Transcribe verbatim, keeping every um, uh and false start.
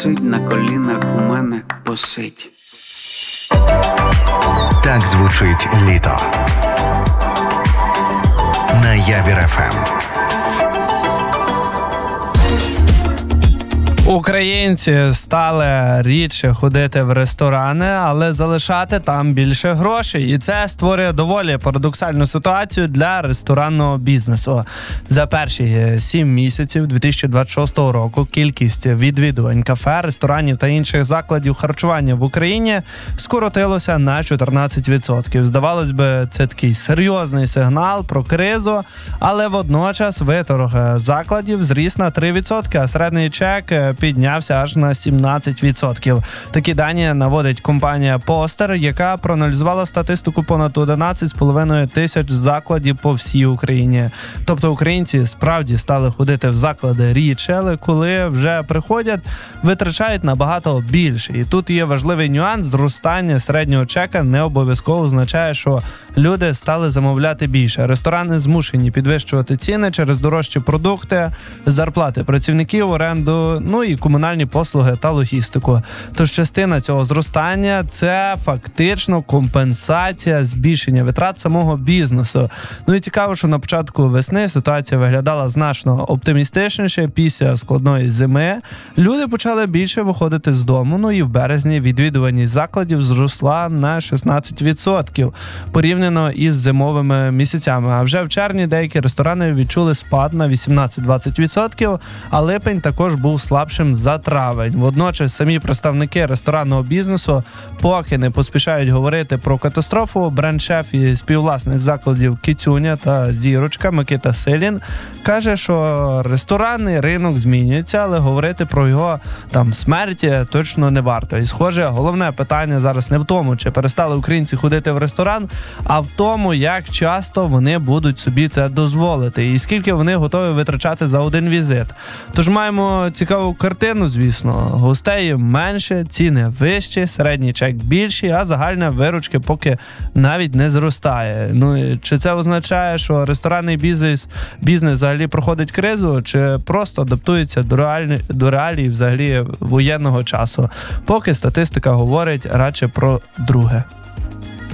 На колінах у мене посидь. Так звучить літо. На Явір еф ем. Українці стали рідше ходити в ресторани, але залишати там більше грошей. І це створює доволі парадоксальну ситуацію для ресторанного бізнесу. За перші сім місяців дві тисячі двадцять шостого року кількість відвідувань кафе, ресторанів та інших закладів харчування в Україні скоротилося на чотирнадцять відсотків. Здавалось би, це такий серйозний сигнал про кризу, але водночас виторг закладів зріс на три відсотки, а середній чек піднявся аж на сімнадцять відсотків. Такі дані наводить компанія Постер, яка проаналізувала статистику понад одинадцять з половиною тисяч закладів по всій Україні. Тобто українці справді стали ходити в заклади рідше, але коли вже приходять, витрачають набагато більше. І тут є важливий нюанс: зростання середнього чека не обов'язково означає, що люди стали замовляти більше. Ресторани змушені підвищувати ціни через дорожчі продукти, зарплати працівників, оренду, ну і комунальні послуги та логістику. Тож частина цього зростання – це фактично компенсація збільшення витрат самого бізнесу. Ну і цікаво, що на початку весни ситуація виглядала значно оптимістичніше. Після складної зими люди почали більше виходити з дому, ну і в березні відвідуваність закладів зросла на шістнадцять відсотків порівняно із зимовими місяцями. А вже в червні деякі ресторани відчули спад на вісімнадцять-двадцять відсотків, а липень також був слабшим за травень. Водночас самі представники ресторанного бізнесу поки не поспішають говорити про катастрофу. Бренд-шеф і співвласник закладів Кицюня та Зірочка Микита Силін каже, що ресторанний ринок змінюється, але говорити про його там смерті точно не варто. І схоже, головне питання зараз не в тому, чи перестали українці ходити в ресторан, а в тому, як часто вони будуть собі це дозволити і скільки вони готові витрачати за один візит. Тож маємо цікаву картину, звісно. Гостей менше, ціни вищі, середній чек більший, а загальна виручка поки навіть не зростає. Ну, чи це означає, що ресторанний бізнес, бізнес взагалі проходить кризу, чи просто адаптується до, реальні, до реалій взагалі воєнного часу? Поки статистика говорить радше про друге.